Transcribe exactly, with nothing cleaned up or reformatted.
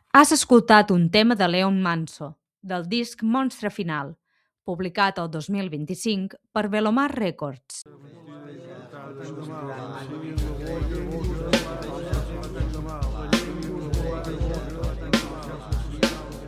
Has escoltat un tema de Leon Manso, del disc Monstre Final, publicat el dos mil vint-i-cinc per Velomar Records.